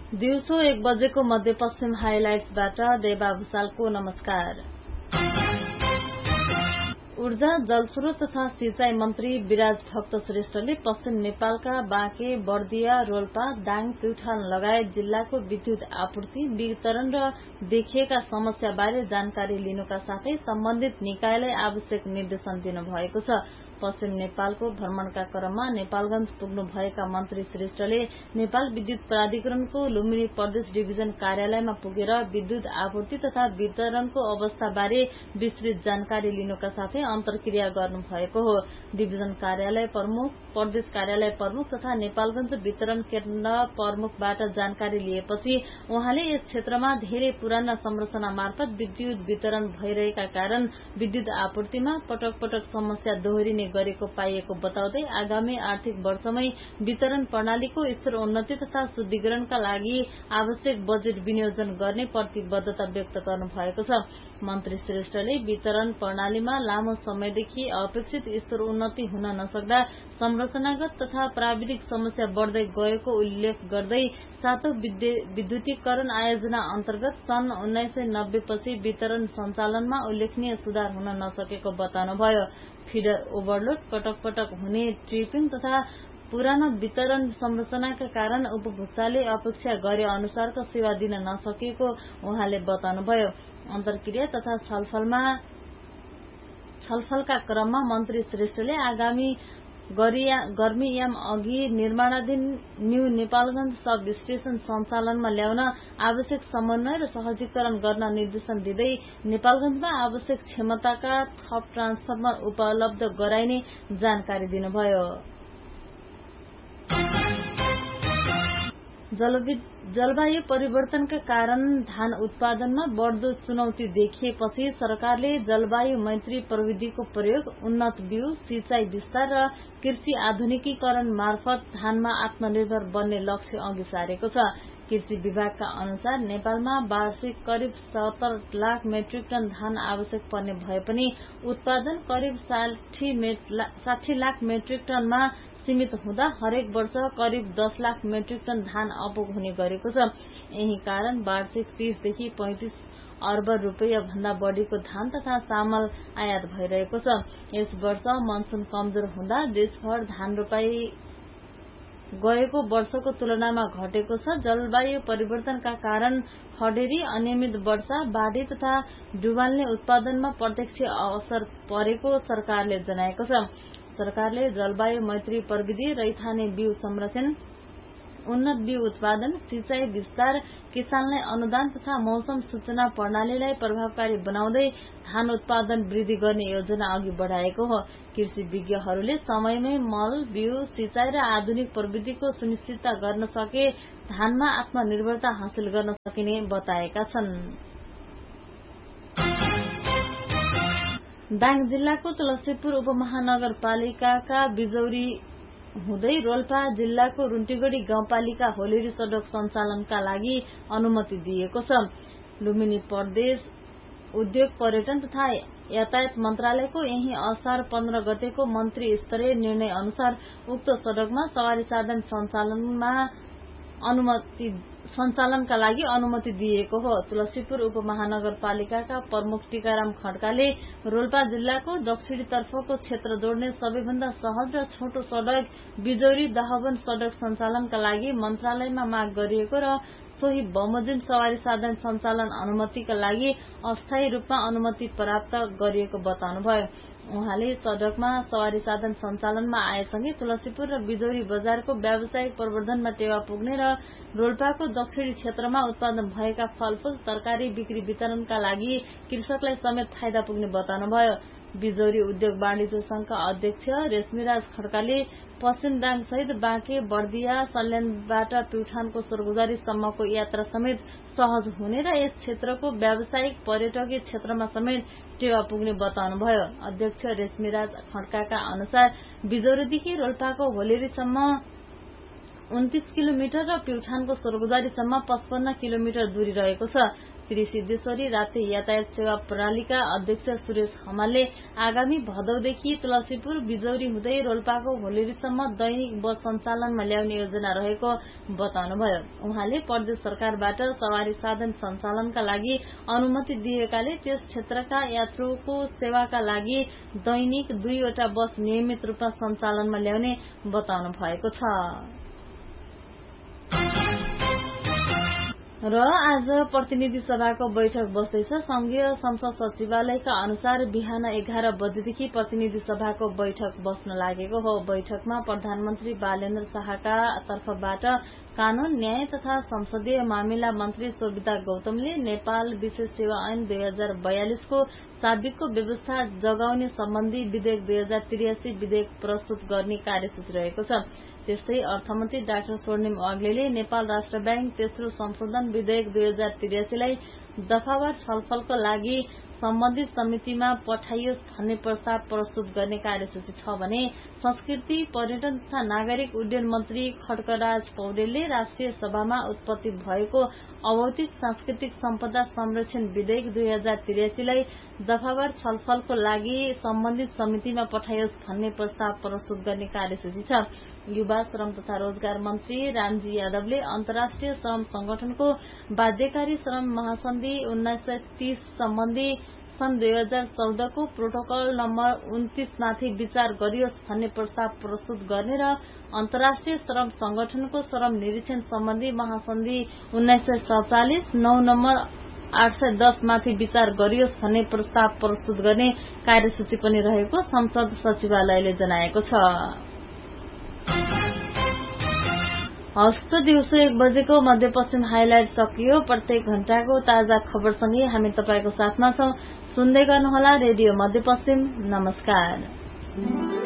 दिउँसो 1 बजेको मध्यपश्चिम हाइलाइट्सबाट देवा भूषालको नमस्कार। ऊर्जा जलस्रोत तथा सिंचाई मन्त्री विराज भक्त श्रेष्ठले पश्चिम नेपालका बाँके, बर्दिया, रोल्पा, दाङ, प्युठान लगायत जिल्लाको विद्युत आपूर्ति वितरण र देखिएका समस्याबारे जानकारी लिनुका साथै सम्बन्धित निकायलाई आवश्यक निर्देशन दिनुभएको छ। पश्चिम नेपालको भ्रमणका क्रममा नेपालगंज पुग्नु भएका मन्त्री श्रेष्ठले नेपाल विद्युत प्राधिकरणको लुम्बिनी प्रदेश डिभिजन कार्यालयमा पुगेर विद्युत आपूर्ति तथा वितरणको अवस्थाबारे विस्तृत जानकारी लिनुका साथै अन्तर्क्रिया गर्नुभएको हो। डिभिजन कार्यालय प्रमुख, प्रदेश कार्यालय प्रमुख तथा नेपालगंज वितरण केन्द्र प्रमुखबाट जानकारी लिएपछि उहाँले यस क्षेत्रमा धेरै पुराना संरचना मार्फत विद्युत वितरण भइरहेका कारण विद्युत आपूर्तिमा पटक पटक समस्या दोहोरिने गरेको पाइएको बताउँदै आगामी आर्थिक वर्षमै वितरण प्रणालीको स्तर उन्नति तथा शुद्धिकरणका लागि आवश्यक बजेट विनियोजन गर्ने प्रतिबद्धता व्यक्त गर्नु भएको छ। मन्त्री श्रेष्ठले वितरण प्रणालीमा लामो समयदेखि अपेक्षित स्तर उन्नति हुन नसक्दा संरचनागत तथा प्राविधिक समस्या बढ़दै गएको उल्लेख गर्दै सातौं विद्युतीकरण आयोजना अन्तर्गत सन् 1990 पछि वितरण सञ्चालनमा उल्लेखनीय सुधार हुन नसकेको बताउनुभयो। फिडर ओभरलोड, पटक पटक हुने ट्रिपिङ तथा पुरानो वितरण संरचनाका कारण उपभोक्ताले अपेक्षा गरे अनुसारको सेवा दिन नसकेको उहाँले बताउनुभयो। अन्तर्क्रिया तथा छलफलका क्रममा मन्त्री श्रेष्ठले आगामी गर्मीयाम अघि निर्माणाधीन न्यू नेपालगंज सब स्टेशन सञ्चालनमा ल्याउन आवश्यक समन्वय र सहजीकरण गर्न निर्देशन दिँदै नेपालगंजमा आवश्यक क्षमताका थप ट्रान्सफर्मर उपलब्ध गराइने जानकारी दिनुभयो। जलवायु परिवर्तनका कारण धान उत्पादनमा बढ़दो चुनौती देखिएपछि सरकारले जलवायु मैत्री प्रविधिको प्रयोग, उन्नत बिउ, सिंचाई विस्तार र कृषि आधुनिकीकरण मार्फत धानमा आत्मनिर्भर बन्ने लक्ष्य अघि सारेको छ। कृषि विभागका अनुसार नेपालमा वार्षिक करिब 70 लाख मेट्रिक टन धान आवश्यक पर्ने भए पनि उत्पादन करिब 60 लाख मेट्रिक टनमा सीमित हुँदा हरेक वर्ष करिब 10 लाख मेट्रिक टन धान अपुग हुने गरेको छ। यही कारण वार्षिक 30 देखि 35 अर्ब रुपैयाँ भन्दा बढ़ीको धान तथा चामल आयात भइरहेको छ। यस वर्ष मनसून कमजोर हुँदा देशभर धान रोपाई गएको वर्षको तुलनामा घटेको छ। जलवायु परिवर्तनका कारण खडेरी, अनियमित वर्षा, बाढ़ी तथा डुबाल्ने उत्पादनमा प्रत्यक्ष असर परेको सरकारले जनाएको छ। सरकारले जलवायु मैत्री प्रविधि, रैथाने बिउ संरक्षण, उन्नत बिउ उत्पादन, सिंचाई विस्तार, किसानलाई अनुदान तथा मौसम सूचना प्रणालीलाई प्रभावकारी बनाउँदै धान उत्पादन वृद्धि गर्ने योजना अघि बढ़ाएको हो। कृषि विज्ञहरूले समयमै मल, बिउ, सिंचाई र आधुनिक प्रविधिको सुनिश्चितता गर्न सके धानमा आत्मनिर्भरता हासिल गर्न सकिने बताएका छन्। दाङ जिल्लाको तुलसीपुर उपमहानगरपालिकाका बिजौरी हुँदै रोल्पा जिल्लाको रुन्टीगढ़ी गाउँपालिका होलेरी सड़क सञ्चालनका लागि अनुमति दिएको छ। लुम्बिनी प्रदेश उद्योग, पर्यटन तथा यातायात मन्त्रालयको यही असार 15 गतेको मन्त्री स्तरीय निर्णय अनुसार उक्त सड़कमा सवारी साधन सञ्चालनका लागि अनुमति दिएको हो। तुलसीपुर उपमहानगरपालिकाका प्रमुख टीकाराम खड्काले रोल्पा जिल्लाको दक्षिणी तर्फको क्षेत्र जोड्ने सबैभन्दा सहज र छोटो सड़क बिजौरी दहवन सड़क सञ्चालनका लागि मन्त्रालयमा माग गरिएको र सोही बमोजिम सवारी साधन सञ्चालन अनुमतिका लागि अस्थायी रूपमा अनुमति प्राप्त गरिएको बताउनुभयो। उहाँले सड़कमा सवारी साधन सञ्चालनमा आएसँगै तुलसीपुर र बिजौरी बजारको व्यावसायिक प्रवर्धनमा टेवा पुग्ने र रोल्पाको दक्षिणी क्षेत्रमा उत्पादन भएका फलफूल, तरकारी बिक्री वितरणका लागि कृषकलाई समेत फाइदा पुग्ने बताउनुभयो। बिजौरी उद्योग वाणिज्य संघका अध्यक्ष रेशमीराज खड्काले पश्चिम दाङ सहित बाँके, बर्दिया, सल्यानबाट प्युठानको सरगुजारी सम्मको यात्रा समेत सहज हुने र यस क्षेत्रको व्यावसायिक पर्यटकीय क्षेत्रमा समेत टेवा पुग्ने बताउनुभयो। अध्यक्ष रेशमीराज खड्काका अनुसार बिजौरीदेखि रोल्पाको होलेरीसम्म 29 किलोमिटर र प्युठानको सरगुजारीसम्म 55 किलोमिटर दूरी रहेको छ। त्रिसिद्धेश्वरी राप्ती यातायात सेवा प्रणालीका अध्यक्ष सुरेश हमालले आगामी भदौदेखि तुलसीपुर बिजौरी हुँदै रोल्पाको होलेरीसम्म दैनिक बस सञ्चालनमा ल्याउने योजना रहेको बताउनुभयो। उहाँले प्रदेश सरकारबाट सवारी साधन सञ्चालनका लागि अनुमति दिएकाले त्यस क्षेत्रका यात्रुको सेवाका लागि दैनिक 2 वटा बस नियमित रूपमा सञ्चालनमा ल्याउने बताउनु भएको छ। र आज प्रतिनिधि सभाको बैठक बस्दैछ। संघीय संसद सचिवालयका अनुसार बिहान 11 बजेदेखि प्रतिनिधि सभाको बैठक बस्न लागेको हो। बैठकमा प्रधानमन्त्री बालेन्द्र शाहका तर्फबाट कानून न्याय तथा संसदीय मामिला मन्त्री सोभिता गौतमले नेपाल विशेष सेवा ऐन 2042 को साबिकको व्यवस्था जगाउने सम्बन्धी विधेयक 2083 विधेयक प्रस्तुत गर्ने कार्यसूची रहेको छ। त्यस्तै अर्थमन्त्री डाक्टर स्वर्णिम वाग्लेले नेपाल राष्ट्र ब्याङ्क तेस्रो संशोधन विधेयक 2083 लाई दफावार छलफलको लागि सम्बन्धित समितिमा पठाइयोस् भन्ने प्रस्ताव प्रस्तुत गर्ने कार्यसूची छ भने संस्कृति पर्यटन तथा नागरिक उड्डयन मन्त्री खड्कराज पौडेलले राष्ट्रिय सभामा उत्पत्ति भएको अभौतिक सांस्कृतिक सम्पदा संरक्षण विधेयक 2083 लाई दफावार छलफलको लागि सम्बन्धित समितिमा पठाइयोस् भन्ने प्रस्ताव प्रस्तुत गर्ने कार्यसूची छ। युवा श्रम तथा रोजगार मन्त्री रामजी यादवले अन्तर्राष्ट्रिय श्रम संगठनको बाध्यकारी श्रम महासन्धि 1930 सम्बन्धी सन् 2014 को प्रोटोकल नम्बर 29 माथि विचार गरियोस् भन्ने प्रस्ताव प्रस्तुत गर्ने र अन्तर्राष्ट्रिय श्रम संगठनको श्रम निरीक्षण सम्बन्धी महासन्धि 1947 9 नम्बर 810 माथि विचार गरियोस् भन्ने प्रस्ताव प्रस्तुत गर्ने कार्यसूची पनि रहेको संसद सचिवालयले जनाएको छ। हस्त दिउँसो 1 बजेको मध्यपश्चिम हाइलाइट सकियो। प्रत्येक घण्टाको ताजा खबरसँगै हामी तपाईको साथमा छौं। सुन्दै गर्नुहोला रेडियो मध्यपश्चिम। नमस्कार।